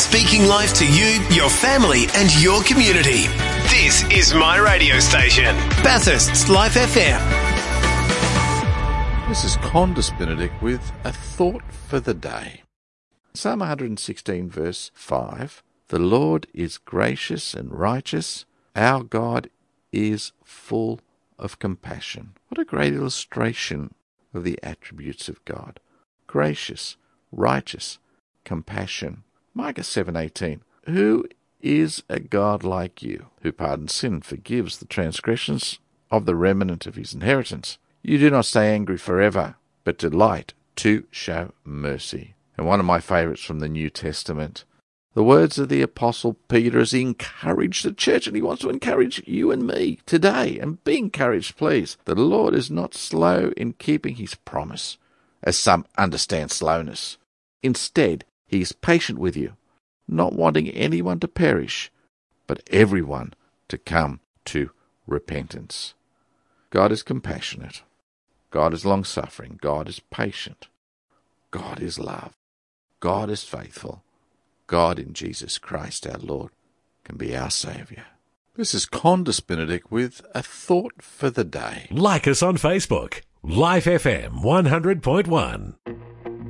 speaking life to you, your family and your community. This is my radio station, Bathurst's Life FM. This is Condis Benedict with a thought for the day. Psalm 116 verse 5, the Lord is gracious and righteous, our God is full of compassion. What a great illustration of the attributes of God. Gracious, righteous, compassion. Micah 7:18, who is a God like you, who pardons sin, forgives the transgressions of the remnant of his inheritance. You do not stay angry forever, but delight to show mercy. And one of my favourites from the New Testament, the words of the Apostle Peter as he encouraged the church, and he wants to encourage you and me today. And be encouraged, please. The Lord is not slow in keeping his promise, as some understand slowness. Instead, he is patient with you, not wanting anyone to perish, but everyone to come to repentance. God is compassionate. God is long-suffering. God is patient. God is love. God is faithful. God in Jesus Christ our Lord can be our Saviour. This is Condis Benedict with a thought for the day. Like us on Facebook, Life FM 100.1.